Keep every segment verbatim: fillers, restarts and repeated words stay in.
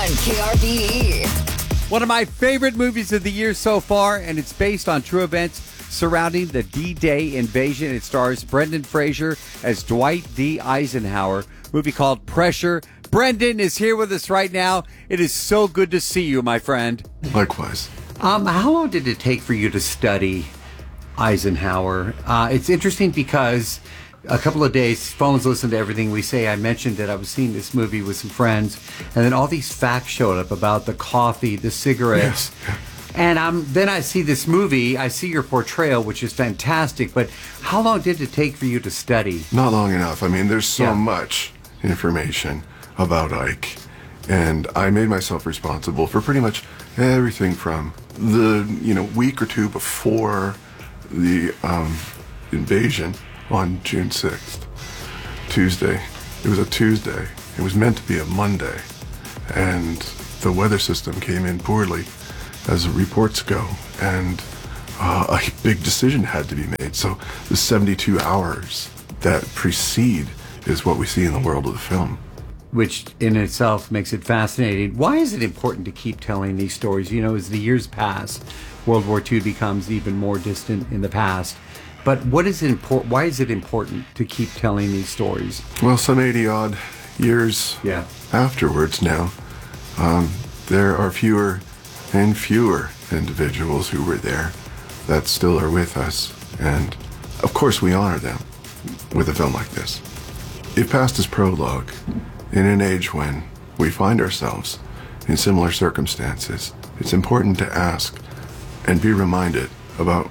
one K R B E. One of my favorite movies of the year so far, and it's based on true events surrounding the D-Day invasion. It stars Brendan Fraser as Dwight D. Eisenhower. Movie called Pressure. Brendan is here with us right now. It is so good to see you, my friend. Likewise. Um, how long did it take for you to study Eisenhower? Uh, it's interesting because a couple of days, phones listen to everything we say. I mentioned that I was seeing this movie with some friends, and then all these facts showed up about the coffee, the cigarettes. Yes. And um, then I see this movie, I see your portrayal, which is fantastic, but how long did it take for you to study? Not long enough. I mean, there's so Yeah. much information about Ike, and I made myself responsible for pretty much everything from the, you know, week or two before the um, invasion on June sixth, Tuesday. It was a Tuesday. It was meant to be a Monday, and the weather system came in poorly, as reports go, and uh, a big decision had to be made. So the seventy-two hours that precede is what we see in the world of the film. Which in itself makes it fascinating. Why is it important to keep telling these stories? You know, as the years pass, World War Two becomes even more distant in the past. But what is it important? Why is it important to keep telling these stories? Well, some eighty odd years Yeah. afterwards now, um, there are fewer and fewer individuals who were there that still are with us. And of course we honor them with a film like this. If past is prologue, in an age when we find ourselves in similar circumstances, it's important to ask and be reminded about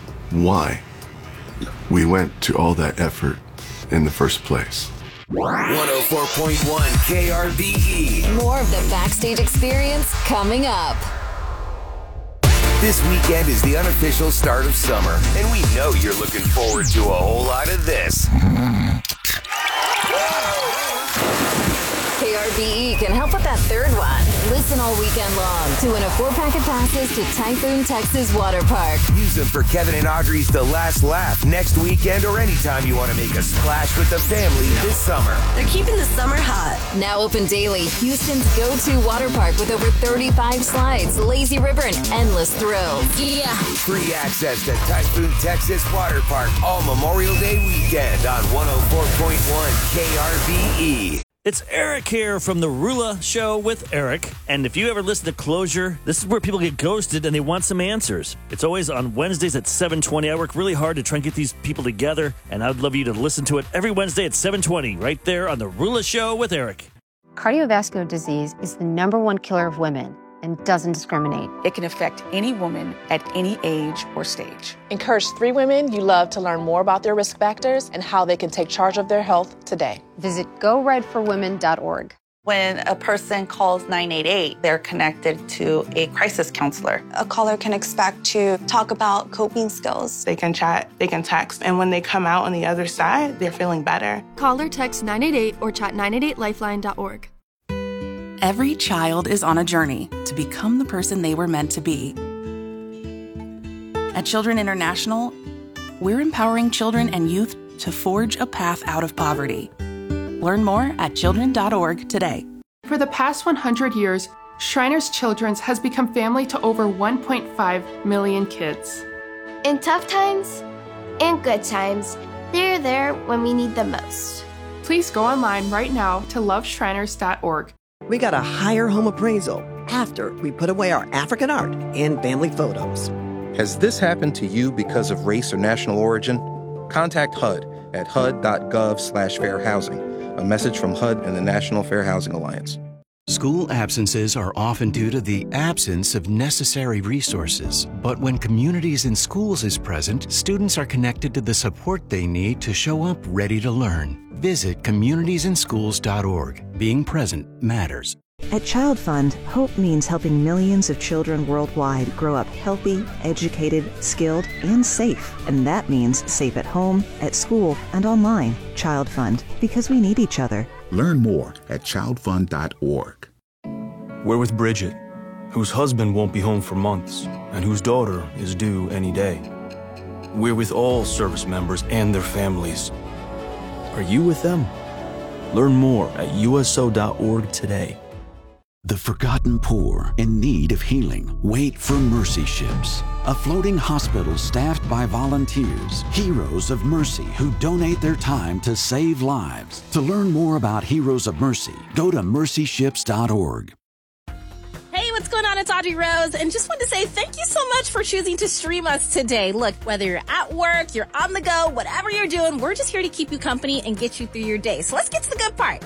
why we went to all that effort in the first place. one oh four point one K R B E. More of the backstage experience coming up. This weekend is the unofficial start of summer, and we know you're looking forward to a whole lot of this. K R B E can help with that third one. Listen all weekend long to win a four-pack of passes to Typhoon, Texas Water Park. Use them for Kevin and Audrey's The Last Laugh next weekend or anytime you want to make a splash with the family this summer. They're keeping the summer hot. Now open daily, Houston's go-to water park with over thirty-five slides, lazy river, and endless thrills. Yeah. Free access to Typhoon, Texas Water Park all Memorial Day weekend on one oh four point one K R B E. It's Eric here from The Rula Show with Eric. And if you ever listen to Closure, this is where people get ghosted and they want some answers. It's always on Wednesdays at seven twenty. I work really hard to try and get these people together, and I'd love you to listen to it every Wednesday at seven twenty, right there on The Rula Show with Eric. Cardiovascular disease is the number one killer of women and doesn't discriminate. It can affect any woman at any age or stage. Encourage three women you love to learn more about their risk factors and how they can take charge of their health today. Visit go red for women dot org. When a person calls nine eight eight, they're connected to a crisis counselor. A caller can expect to talk about coping skills. They can chat, they can text, and when they come out on the other side, they're feeling better. Call or text nine eight eight or chat nine eight eight lifeline dot org. Every child is on a journey to become the person they were meant to be. At Children International, we're empowering children and youth to forge a path out of poverty. Learn more at children dot org today. For the past one hundred years, Shriners Children's has become family to over one point five million kids. In tough times and good times, they're there when we need them most. Please go online right now to love shriners dot org. We got a higher home appraisal after we put away our African art and family photos. Has this happened to you because of race or national origin? Contact H U D at H U D dot gov slash fair housing. A message from H U D and the National Fair Housing Alliance. School absences are often due to the absence of necessary resources. But when Communities in Schools is present, students are connected to the support they need to show up ready to learn. Visit communities in schools dot org. Being present matters. At Child Fund, hope means helping millions of children worldwide grow up healthy, educated, skilled, and safe. And that means safe at home, at school, and online. Child Fund, because we need each other. Learn more at child fund dot org. We're with Bridget, whose husband won't be home for months, and whose daughter is due any day. We're with all service members and their families. Are you with them? Learn more at U S O dot org today. The forgotten poor in need of healing wait for Mercy Ships, a floating hospital staffed by volunteers, heroes of mercy who donate their time to save lives. To learn more about Heroes of Mercy, go to mercy ships dot org. Hey, what's going on? It's Audrey Rose, and just wanted to say thank you so much for choosing to stream us today. Look, whether you're at work, you're on the go, whatever you're doing, we're just here to keep you company and get you through your day. So let's get to the good part.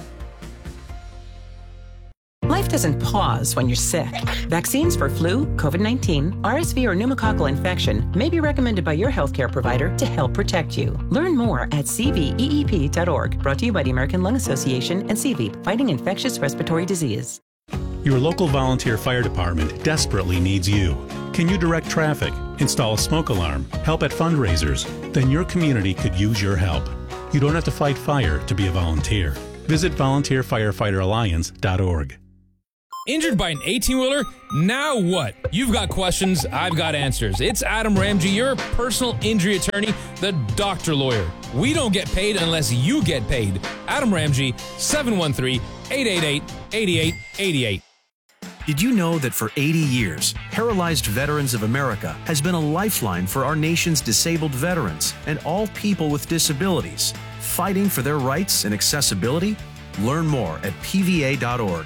Life doesn't pause when you're sick. Vaccines for flu, COVID nineteen, R S V, or pneumococcal infection may be recommended by your healthcare provider to help protect you. Learn more at c v e e p dot org. Brought to you by the American Lung Association and C V E P, fighting infectious respiratory disease. Your local volunteer fire department desperately needs you. Can you direct traffic, install a smoke alarm, help at fundraisers? Then your community could use your help. You don't have to fight fire to be a volunteer. Visit volunteer firefighter alliance dot org. Injured by an eighteen-wheeler? Now what? You've got questions, I've got answers. It's Adam Ramsey, your personal injury attorney, the doctor lawyer. We don't get paid unless you get paid. Adam Ramsey, seven one three, eight eight eight, eight eight eight eight. Did you know that for eighty years, Paralyzed Veterans of America has been a lifeline for our nation's disabled veterans and all people with disabilities, fighting for their rights and accessibility? Learn more at p v a dot org.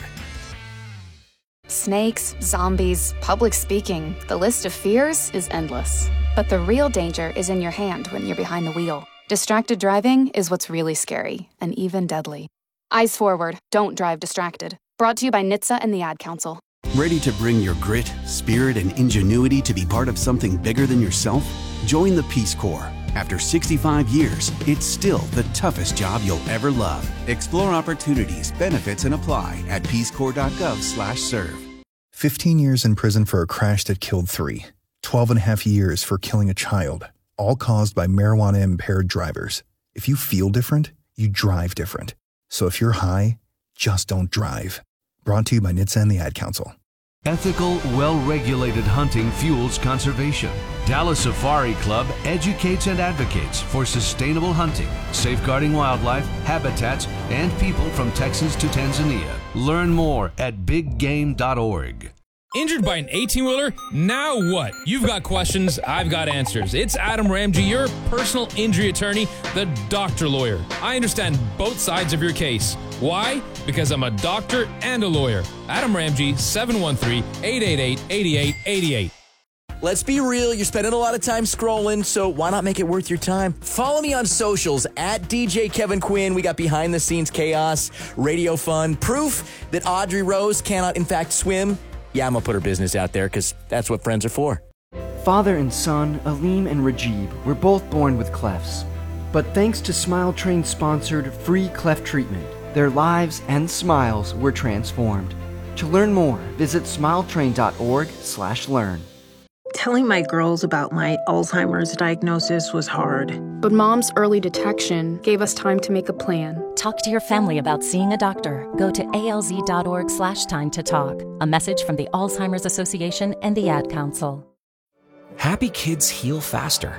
Snakes, zombies, public speaking, the list of fears is endless. But the real danger is in your hand when you're behind the wheel. Distracted driving is what's really scary and even deadly. Eyes forward, don't drive distracted. Brought to you by N H T S A and the Ad Council. Ready to bring your grit, spirit, and ingenuity to be part of something bigger than yourself? Join the Peace Corps. After sixty-five years, it's still the toughest job you'll ever love. Explore opportunities, benefits, and apply at peace corps dot gov slash serve. fifteen years in prison for a crash that killed three. twelve and a half years for killing a child, all caused by marijuana-impaired drivers. If you feel different, you drive different. So if you're high, just don't drive. Brought to you by N H T S A and the Ad Council. Ethical, well-regulated hunting fuels conservation. Dallas Safari Club educates and advocates for sustainable hunting, safeguarding wildlife, habitats, and people from Texas to Tanzania. Learn more at big game dot org. Injured by an eighteen-wheeler? Now what? You've got questions, I've got answers. It's Adam Ramsey, your personal injury attorney, the doctor lawyer. I understand both sides of your case. Why? Because I'm a doctor and a lawyer. Adam Ramsey, seven one three, eight eight eight, eight eight eight eight. Let's be real, you're spending a lot of time scrolling, so why not make it worth your time? Follow me on socials, at D J Kevin Quinn. We got behind-the-scenes chaos, radio fun, proof that Audrey Rose cannot, in fact, swim. Yeah, I'm going to put her business out there because that's what friends are for. Father and son, Aleem and Rajib, were both born with clefts. But thanks to Smile Train-sponsored free cleft treatment, their lives and smiles were transformed. To learn more, visit smile train dot org slash learn. Telling my girls about my Alzheimer's diagnosis was hard. But Mom's early detection gave us time to make a plan. Talk to your family about seeing a doctor. Go to A L Z dot org slash time to talk. A message from the Alzheimer's Association and the Ad Council. Happy kids heal faster.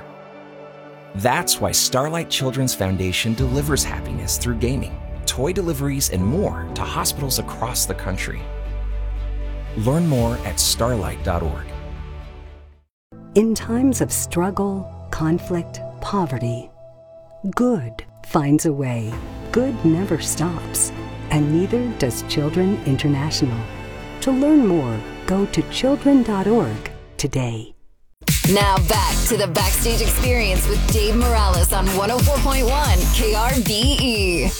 That's why Starlight Children's Foundation delivers happiness through gaming, toy deliveries, and more to hospitals across the country. Learn more at starlight dot org. In times of struggle, conflict, poverty, good finds a way. Good never stops, and neither does Children International. To learn more, go to children dot org today. Now back to the Backstage Experience with Dave Morales on one oh four point one K R B E.